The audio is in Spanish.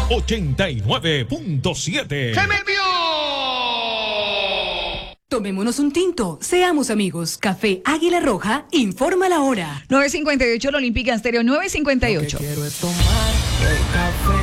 89.7. ¡Se me vio! Tomémonos un tinto, seamos amigos. Café Águila Roja, informa la hora. 9:58, el Olímpica Estéreo, 9:58. Lo que quiero es tomar el café